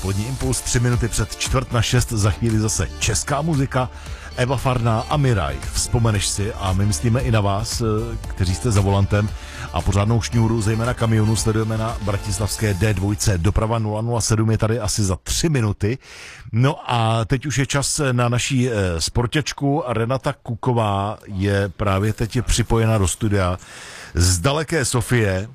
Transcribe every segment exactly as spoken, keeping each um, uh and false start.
Polední impuls, tři minuty před čtvrt na šest, za chvíli zase česká muzika, Eva Farná a Miraj. Vzpomeneš si, a my myslíme i na vás, kteří jste za volantem a pořádnou šňůru, zejména kamionu, sledujeme na bratislavské D dva. Doprava nula nula sedm je tady asi za tři minuty. No a teď už je čas na naší sportěčku. Renata Kuková je právě teď připojena do studia z daleké Sofie.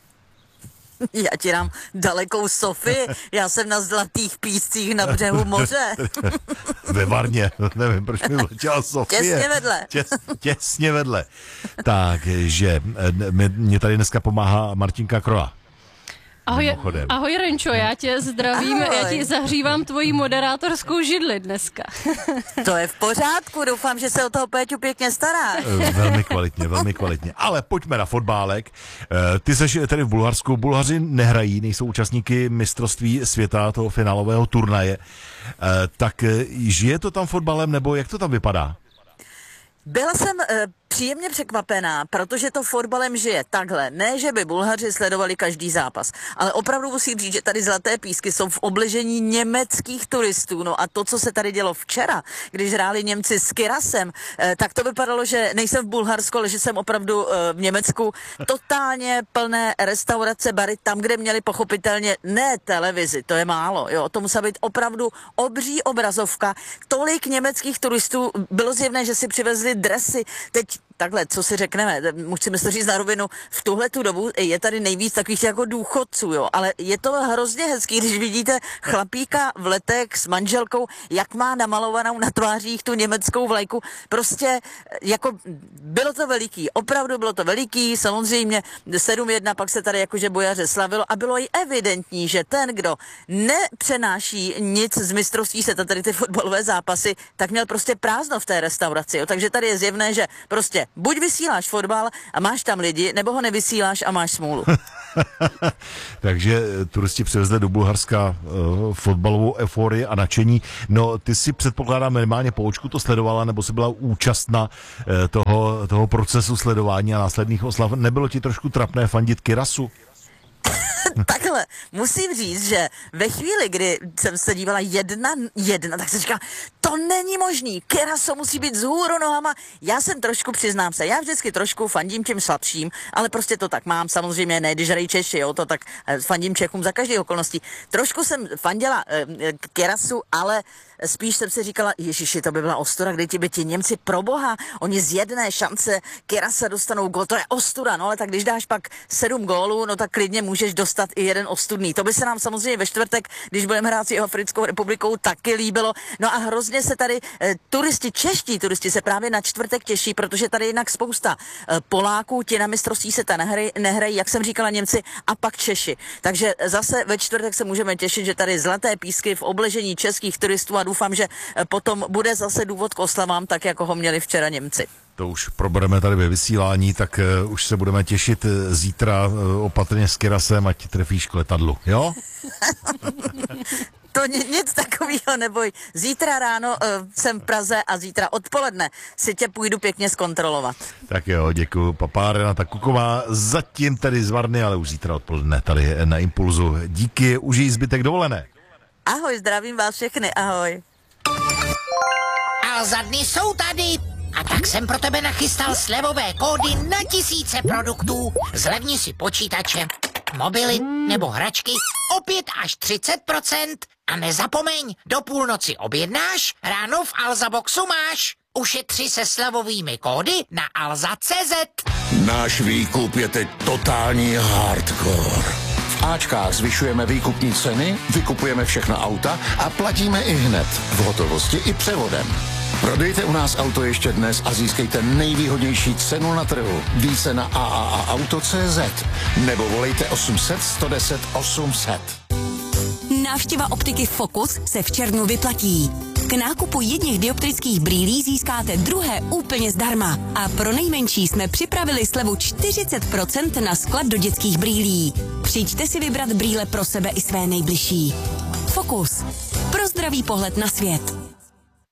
Já ti dám dalekou Sofii, já jsem na Zlatých píscích na břehu moře. Ve Varně, nevím, proč mi letěla Sofie. Těsně vedle. Těs, těsně vedle. Takže mě tady dneska pomáhá Martinka Kroa. Ahoj, ahoj Renčo, já tě zdravím, ahoj. Já ti zahřívám tvoji moderátorskou židli dneska. To je v pořádku, doufám, že se o toho Péťu pěkně stará. Velmi kvalitně, velmi kvalitně. Ale pojďme na fotbálek. Ty seš tedy v Bulharsku, Bulhaři nehrají, nejsou účastníky mistrovství světa, toho finálového turnaje. Tak žije to tam fotbalem, nebo jak to tam vypadá? Byla jsem e, příjemně překvapená, protože to fotbalem žije takhle. Ne, že by Bulhaři sledovali každý zápas, ale opravdu musím říct, že tady Zlaté písky jsou v obležení německých turistů. No a to, co se tady dělo včera, když hráli Němci s Kirasem, e, tak to vypadalo, že nejsem v Bulharsku, ale že jsem opravdu e, v Německu. Totálně plné restaurace, bary, tam, kde měli pochopitelně ne televizi, to je málo, jo, to musela být opravdu obří obrazovka. Tolik německých turistů, bylo zjevné, že si přivezli dresy. Teď takhle, co si řekneme, musíme se říct na rovinu, v tuhle tu dobu je tady nejvíc takových jako důchodců, jo, ale je to hrozně hezký, když vidíte chlapíka v letech s manželkou, jak má namalovanou na tvářích tu německou vlajku, prostě jako bylo to veliký, opravdu bylo to veliký, samozřejmě sedm jedna, pak se tady jakože bojaře slavilo a bylo i evidentní, že ten, kdo nepřenáší nic z mistrovství světa, tady ty fotbalové zápasy, tak měl prostě prázdno v té restauraci, jo, takže tady je zjevné, že prostě buď vysíláš fotbal a máš tam lidi, nebo ho nevysíláš a máš smůlu. Takže turisti přivezli do Bulharska uh, fotbalovou euforii a nadšení. No, ty si předpokládám minimálně po očku to sledovala, nebo si byla účastna uh, toho, toho procesu sledování a následných oslav. Nebylo ti trošku trapné fandit Kirasu? Takhle, musím říct, že ve chvíli, kdy jsem se dívala jedna, jedna, tak jsem říkala, to není možný, Kiraso musí být vzhůru nohama. Já jsem trošku, přiznám se, já vždycky trošku fandím těm slabším, ale prostě to tak mám, samozřejmě ne, když hrají Češi, jo, to tak fandím Čechům za každé okolností. Trošku jsem fandila eh, Kirasu, ale spíš jsem si říkala, ježiši, to by byla ostuda, kdy ti by ti Němci pro boha, oni z jedné šance Kirasa dostanou gól, to je ostuda, no ale tak když dáš pak sedm gólů, no tak klidně můžeš dostat i jeden ostudný. To by se nám samozřejmě ve čtvrtek, když budeme hrát s Jihoafrickou republikou, taky líbilo. No a hrozně se tady e, turisti, čeští turisti se právě na čtvrtek těší, protože tady jinak spousta e, Poláků, ti na mistrovství se ta nehrají, nehrají, jak jsem říkala, Němci a pak Češi. Takže zase ve čtvrtek se můžeme těšit, že tady Zlaté písky v obležení českých turistů a doufám, že potom bude zase důvod k oslavám, tak jako ho měli včera Němci. To už probereme tady ve vysílání, tak uh, už se budeme těšit zítra uh, opatrně s Kirasem, ať trefíš k letadlu, jo? To nic takového neboj. Zítra ráno uh, jsem v Praze a zítra odpoledne si tě půjdu pěkně zkontrolovat. Tak jo, děkuju. Papá Renata Kuková, zatím tady z Varny, ale už zítra odpoledne tady na Impulzu. Díky, užij zbytek dovolené. Ahoj, zdravím vás všechny, ahoj. A za dny jsou tady. A tak jsem pro tebe nachystal slevové kódy na tisíce produktů. Zlevni si počítače, mobily nebo hračky o pět až třicet procent. A nezapomeň, do půlnoci objednáš, ráno v Alzaboxu máš. Ušetři se slevovými kódy na alza tečka cé zet. Náš výkup je teď totální hardcore. V Ačkách zvyšujeme výkupní ceny, vykupujeme všechna auta a platíme i hned, v hotovosti i převodem. Prodejte u nás auto ještě dnes a získejte nejvýhodnější cenu na trhu. Více na a a a auto tečka cé zet nebo volejte osm set, sto deset, osm set. Návštěva optiky Focus se v červnu vyplatí. K nákupu jedněch dioptrických brýlí získáte druhé úplně zdarma. A pro nejmenší jsme připravili slevu čtyřicet procent na sklad do dětských brýlí. Přijďte si vybrat brýle pro sebe i své nejbližší. Focus. Pro zdravý pohled na svět.